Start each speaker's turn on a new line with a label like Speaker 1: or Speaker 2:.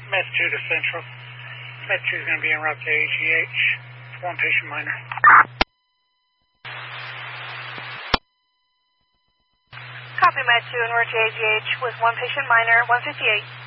Speaker 1: Med 2 to Central. Med 2 is going to be en route to AGH. One patient minor.
Speaker 2: Copy Med 2 en route to AGH with one patient minor, 158.